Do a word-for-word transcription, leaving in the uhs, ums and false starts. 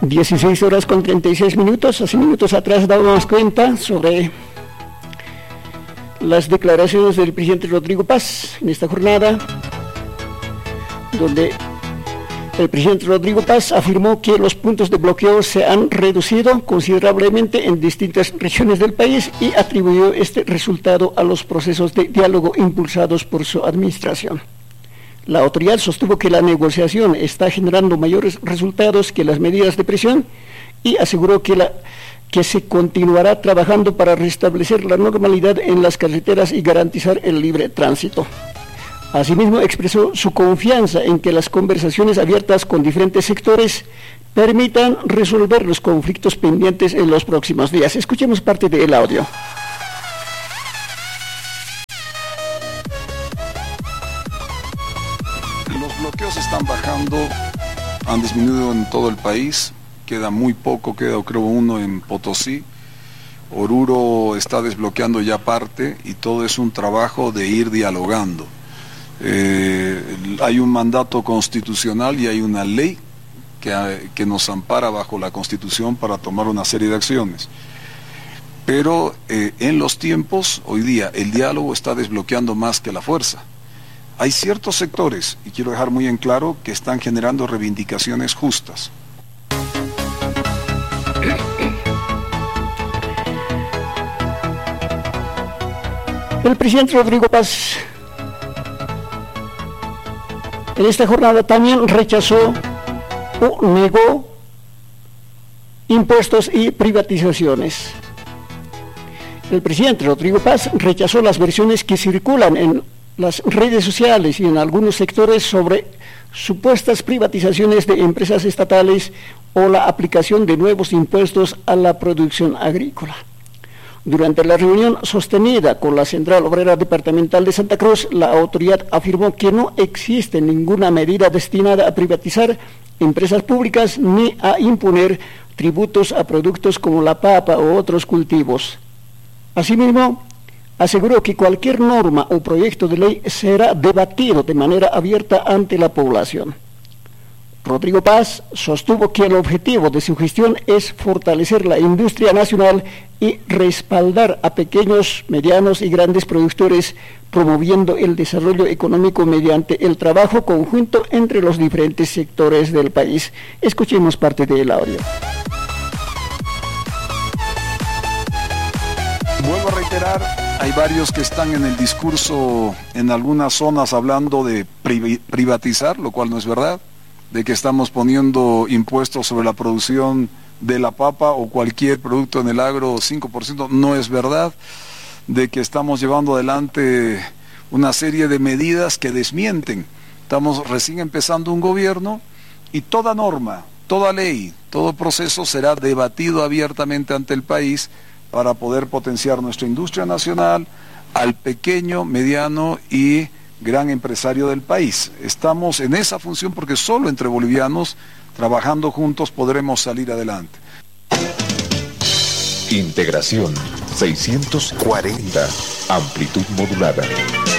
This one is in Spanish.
dieciséis horas con treinta y seis minutos. Hace minutos atrás dábamos cuenta sobre las declaraciones del presidente Rodrigo Paz en esta jornada, donde el presidente Rodrigo Paz afirmó que los puntos de bloqueo se han reducido considerablemente en distintas regiones del país y atribuyó este resultado a los procesos de diálogo impulsados por su administración. La autoridad sostuvo que la negociación está generando mayores resultados que las medidas de presión y aseguró que, la, que se continuará trabajando para restablecer la normalidad en las carreteras y garantizar el libre tránsito. Asimismo, expresó su confianza en que las conversaciones abiertas con diferentes sectores permitan resolver los conflictos pendientes en los próximos días. Escuchemos parte del audio. Los bloqueos están bajando, han disminuido en todo el país, queda muy poco, queda creo uno en Potosí. Oruro está desbloqueando ya parte y todo es un trabajo de ir dialogando. Eh, hay un mandato constitucional y hay una ley que, que nos ampara bajo la Constitución para tomar una serie de acciones. Pero eh, en los tiempos, hoy día, el diálogo está desbloqueando más que la fuerza. Hay ciertos sectores, y quiero dejar muy en claro, que están generando reivindicaciones justas. El presidente Rodrigo Paz en esta jornada también rechazó o negó impuestos y privatizaciones. El presidente Rodrigo Paz rechazó las versiones que circulan en las redes sociales y en algunos sectores sobre supuestas privatizaciones de empresas estatales o la aplicación de nuevos impuestos a la producción agrícola. Durante la reunión sostenida con la Central Obrera Departamental de Santa Cruz, la autoridad afirmó que no existe ninguna medida destinada a privatizar empresas públicas ni a imponer tributos a productos como la papa o otros cultivos. Asimismo, aseguró que cualquier norma o proyecto de ley será debatido de manera abierta ante la población. Rodrigo Paz sostuvo que el objetivo de su gestión es fortalecer la industria nacional y respaldar a pequeños, medianos y grandes productores, promoviendo el desarrollo económico mediante el trabajo conjunto entre los diferentes sectores del país. Escuchemos parte del audio. Vuelvo a reiterar, hay varios que están en el discurso en algunas zonas hablando de privatizar, lo cual no es verdad, de que estamos poniendo impuestos sobre la producción de la papa o cualquier producto en el agro cinco por ciento, no es verdad, de que estamos llevando adelante una serie de medidas que desmienten. Estamos recién empezando un gobierno y toda norma, toda ley, todo proceso será debatido abiertamente ante el país para poder potenciar nuestra industria nacional, al pequeño, mediano y gran empresario del país. Estamos en esa función porque solo entre bolivianos, trabajando juntos, podremos salir adelante. Integración seiscientos cuarenta, amplitud modulada.